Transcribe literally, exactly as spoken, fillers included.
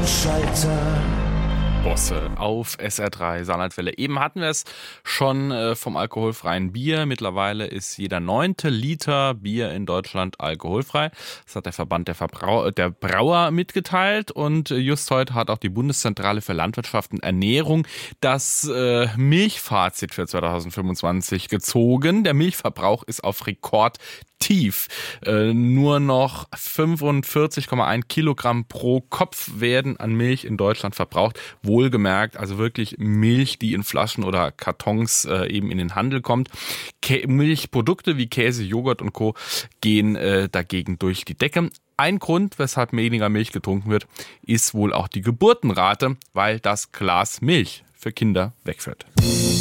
Schalter. Bosse auf S R drei Saarlandwelle. Eben hatten wir es schon äh, vom alkoholfreien Bier. Mittlerweile ist jeder neunte Liter Bier in Deutschland alkoholfrei. Das hat der Verband der, Verbrau- der Brauer mitgeteilt. Und äh, just heute hat auch die Bundeszentrale für Landwirtschaft und Ernährung das äh, Milchfazit für zweitausendfünfundzwanzig gezogen. Der Milchverbrauch ist auf Rekord tief. Äh, nur noch fünfundvierzig Komma eins Kilogramm pro Kopf werden an Milch in Deutschland verbraucht. Wohlgemerkt, also wirklich Milch, die in Flaschen oder Kartons äh, eben in den Handel kommt. Kä- Milchprodukte wie Käse, Joghurt und Co. gehen äh, dagegen durch die Decke. Ein Grund, weshalb weniger Milch getrunken wird, ist wohl auch die Geburtenrate, weil das Glas Milch für Kinder wegfällt.